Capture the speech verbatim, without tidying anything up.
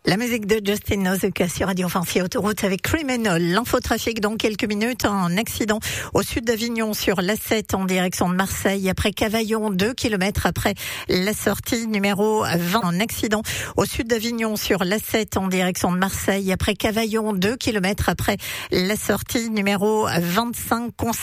La musique de Justin Nozuka sur Radio France Autoroute avec Criminal. L'infotrafic dans quelques minutes. Un accident au sud d'Avignon sur l'A sept en direction de Marseille après Cavaillon, deux kilomètres après la sortie numéro vingt. Un accident au sud d'Avignon sur l'A sept en direction de Marseille après Cavaillon, deux kilomètres après la sortie numéro vingt-cinq.